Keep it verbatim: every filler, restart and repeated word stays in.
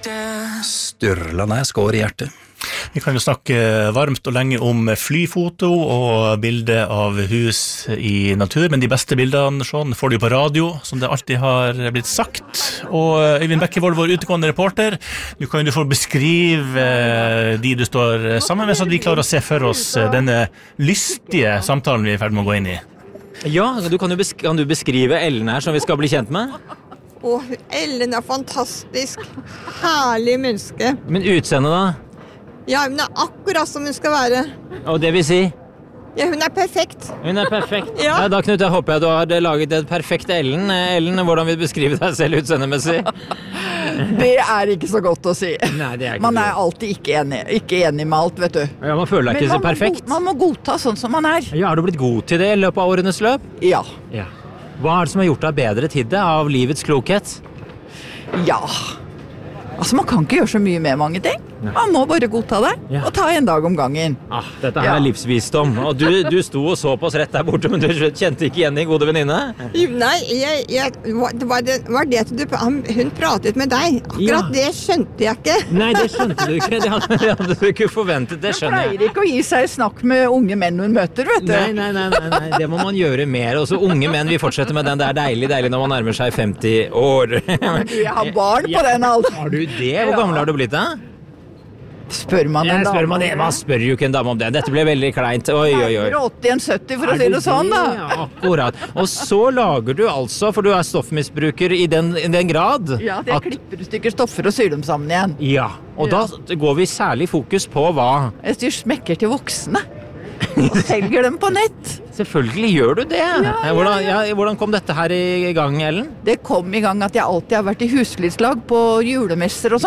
Sturla når jeg skår i hjertet. Vi kan jo snakke varmt og lenge om flyfoto og bilde av hus i natur, men de beste bildene sånn, får du på radio, som det alltid har blitt sagt. Og Øyvind Bekkevold, vår utegående reporter, du kan jo få beskrive de du står sammen med, så at vi klarer å se for oss denne lystige samtalen vi er i ferd med å gå inn i. Ja, du kan, jo besk- kan du beskrive Ellen her som vi skal bli kjent med? Åh, Ellen er fantastisk. Herlig menneske. Men utseendet da? Ja, hun er akkurat som hun skal være. Og det vil si? Ja, hun er perfekt. Hun er perfekt. Ja. Ja, da Knut, jeg håper jeg du har laget et perfekt Ellen. Ellen, hvordan vil du beskrive deg selv utseendemessig? Det er ikke så godt å si. Nei, det er ikke Man det. er alltid ikke enig, ikke enig med alt, vet du. Ja, man føler deg ikke så man må, perfekt. go- man må godta sånn som man er. Ja, har du blitt god til det i løpet av årenes løp? Ja. Ja. Hva er det som har gjort deg bedre til det av livets klokhet? Ja. Altså, man kan ikke gjøre så mye med mange ting. Man må bare godta det, Ja. og ta en dag om gangen. Ah, dette her Ja. er livsvisdom. Og du, du sto og så på oss rett der borte, men du kjente ikke igjen din gode venninne? Jo, Nei, jeg, jeg, det var det, var det at du, han, hun pratet med deg. Akkurat Ja. det skjønte jeg ikke. Nei, det skjønte du ikke. Det hadde, det hadde du ikke forventet, det Hun skjønner jeg. pleier ikke å gi seg i snakk med unge menn hun møter, vet du. Nei, nei, nei, nei, nei, det må man gjøre mer. Og så unge menn, vi fortsetter med den. Det er deilig, deilig når man nærmer seg femti år. Men du, jeg har barn på den alderen. Har du det? Hvor gammel har du blitt da? Spør man en Jeg spør dame man, om det? man spør jo ikke en dame om det. Dette ble veldig kleint. Oi, oi, oi. åtti en sytti, for å si det sånn, da. Ja, akkurat. Og så lager du altså, for du er stoffmisbruker i den, i den grad Ja, det at, klipper i stykker stoffer og syr dem sammen igjen. ja, og da går vi særlig fokus på hva? Jeg styr smekker til voksne. Og selger dem på nett. Selvfølgelig gjør du det. ja, Hvordan, ja, hvordan kom dette her i gang, Ellen? Det kom i gang at jeg alltid har vært i huslivslag på julemesser og sånn.